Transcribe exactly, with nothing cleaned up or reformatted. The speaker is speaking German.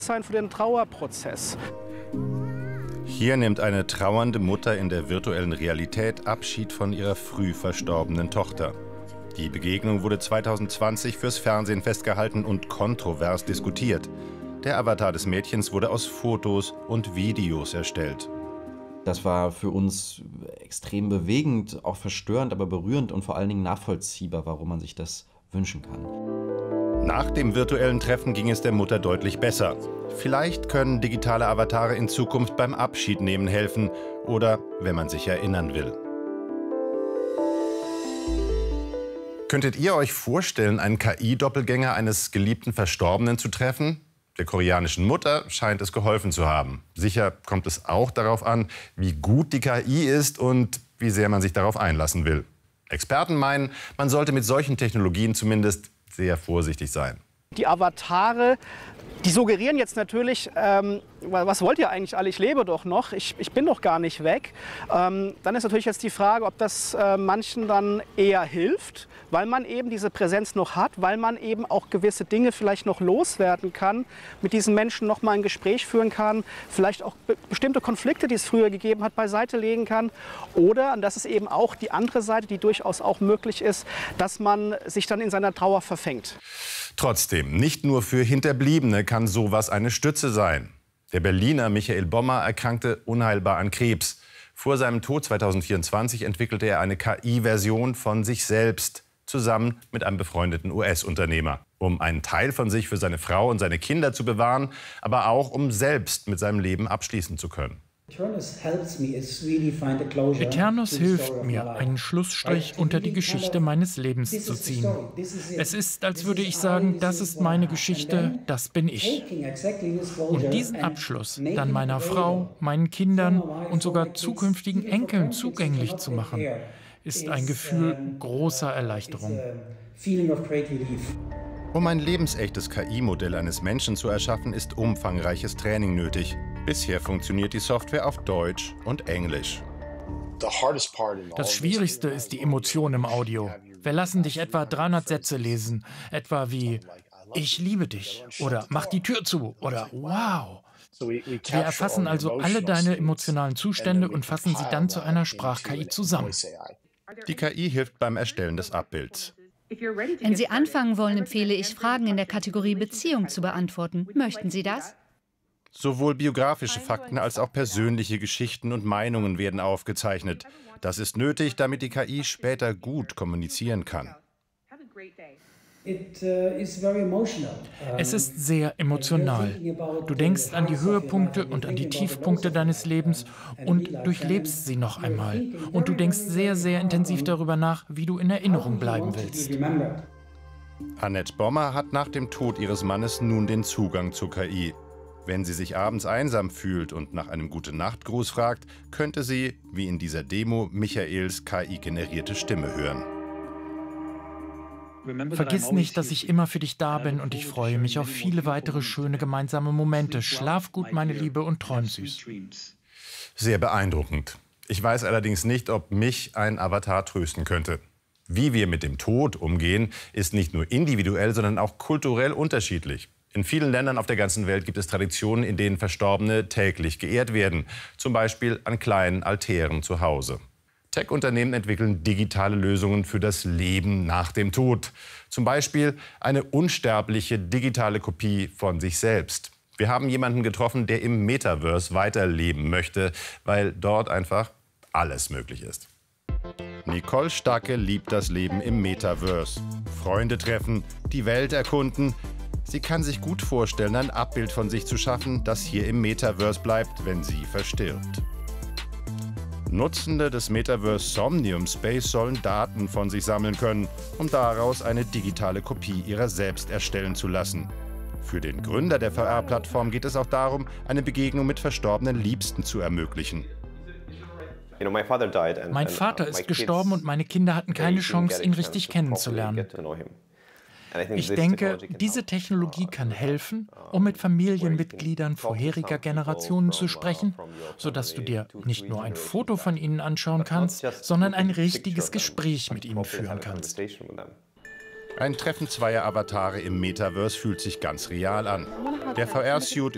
Sein für den Trauerprozess. Hier nimmt eine trauernde Mutter in der virtuellen Realität Abschied von ihrer früh verstorbenen Tochter. Die Begegnung wurde zweitausendzwanzig fürs Fernsehen festgehalten und kontrovers diskutiert. Der Avatar des Mädchens wurde aus Fotos und Videos erstellt. Das war für uns extrem bewegend, auch verstörend, aber berührend und vor allen Dingen nachvollziehbar, warum man sich das wünschen kann. Nach dem virtuellen Treffen ging es der Mutter deutlich besser. Vielleicht können digitale Avatare in Zukunft beim Abschiednehmen helfen oder wenn man sich erinnern will. Könntet ihr euch vorstellen, einen K I-Doppelgänger eines geliebten Verstorbenen zu treffen? Der koreanischen Mutter scheint es geholfen zu haben. Sicher kommt es auch darauf an, wie gut die K I ist und wie sehr man sich darauf einlassen will. Experten meinen, man sollte mit solchen Technologien zumindest sehr vorsichtig sein. Die Avatare, die suggerieren jetzt natürlich, ähm, was wollt ihr eigentlich alle, ich lebe doch noch, ich, ich bin doch gar nicht weg. Ähm, dann ist natürlich jetzt die Frage, ob das äh, manchen dann eher hilft, weil man eben diese Präsenz noch hat, weil man eben auch gewisse Dinge vielleicht noch loswerden kann, mit diesen Menschen noch mal ein Gespräch führen kann, vielleicht auch be bestimmte Konflikte, die es früher gegeben hat, beiseite legen kann. Oder, und das ist eben auch die andere Seite, die durchaus auch möglich ist, dass man sich dann in seiner Trauer verfängt. Trotzdem, nicht nur für Hinterbliebene kann sowas eine Stütze sein. Der Berliner Michael Bommer erkrankte unheilbar an Krebs. Vor seinem Tod zweitausendvierundzwanzig entwickelte er eine K I-Version von sich selbst, zusammen mit einem befreundeten U S-Unternehmer, um einen Teil von sich für seine Frau und seine Kinder zu bewahren, aber auch um selbst mit seinem Leben abschließen zu können. Eternus hilft mir, einen Schlussstrich unter die Geschichte meines Lebens zu ziehen. Es ist, als würde ich sagen, das ist meine Geschichte, das bin ich. Und diesen Abschluss dann meiner Frau, meinen Kindern und sogar zukünftigen Enkeln zugänglich zu machen, ist ein Gefühl großer Erleichterung. Um ein lebensechtes K I-Modell eines Menschen zu erschaffen, ist umfangreiches Training nötig. Bisher funktioniert die Software auf Deutsch und Englisch. Das Schwierigste ist die Emotion im Audio. Wir lassen dich etwa dreihundert Sätze lesen, etwa wie „Ich liebe dich" oder „Mach die Tür zu" oder „Wow". Wir erfassen also alle deine emotionalen Zustände und fassen sie dann zu einer Sprach-K I zusammen. Die K I hilft beim Erstellen des Abbilds. Wenn Sie anfangen wollen, empfehle ich, Fragen in der Kategorie Beziehung zu beantworten. Möchten Sie das? Sowohl biografische Fakten als auch persönliche Geschichten und Meinungen werden aufgezeichnet. Das ist nötig, damit die K I später gut kommunizieren kann. Es ist sehr emotional. Du denkst an die Höhepunkte und an die Tiefpunkte deines Lebens und durchlebst sie noch einmal. Und du denkst sehr, sehr intensiv darüber nach, wie du in Erinnerung bleiben willst. Annette Bommer hat nach dem Tod ihres Mannes nun den Zugang zur K I. Wenn sie sich abends einsam fühlt und nach einem Gute-Nacht-Gruß fragt, könnte sie, wie in dieser Demo, Michaels K I-generierte Stimme hören. Vergiss nicht, dass ich immer für dich da bin und ich freue mich auf viele weitere schöne gemeinsame Momente. Schlaf gut, meine Liebe, und träum süß. Sehr beeindruckend. Ich weiß allerdings nicht, ob mich ein Avatar trösten könnte. Wie wir mit dem Tod umgehen, ist nicht nur individuell, sondern auch kulturell unterschiedlich. In vielen Ländern auf der ganzen Welt gibt es Traditionen, in denen Verstorbene täglich geehrt werden. Zum Beispiel an kleinen Altären zu Hause. Tech-Unternehmen entwickeln digitale Lösungen für das Leben nach dem Tod. Zum Beispiel eine unsterbliche digitale Kopie von sich selbst. Wir haben jemanden getroffen, der im Metaverse weiterleben möchte, weil dort einfach alles möglich ist. Nicole Stacke liebt das Leben im Metaverse. Freunde treffen, die Welt erkunden. Sie kann sich gut vorstellen, ein Abbild von sich zu schaffen, das hier im Metaverse bleibt, wenn sie verstirbt. Nutzende des Metaverse Somnium Space sollen Daten von sich sammeln können, um daraus eine digitale Kopie ihrer selbst erstellen zu lassen. Für den Gründer der V R-Plattform geht es auch darum, eine Begegnung mit verstorbenen Liebsten zu ermöglichen. Mein Vater ist gestorben und meine Kinder hatten keine Chance, ihn richtig kennenzulernen. Ich denke, diese Technologie kann helfen, um mit Familienmitgliedern vorheriger Generationen zu sprechen, sodass du dir nicht nur ein Foto von ihnen anschauen kannst, sondern ein richtiges Gespräch mit ihnen führen kannst. Ein Treffen zweier Avatare im Metaverse fühlt sich ganz real an. Der V R-Suit